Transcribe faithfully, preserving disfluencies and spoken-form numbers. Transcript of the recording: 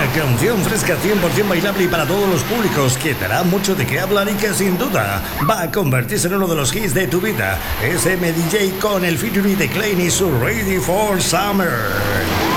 canción fresca, cien por ciento bailable y para todos los públicos, que te dará mucho de qué hablar y que sin duda va a convertirse en uno de los hits de tu vida. Es M D J con el featuring de Klein y su Ready for Summer.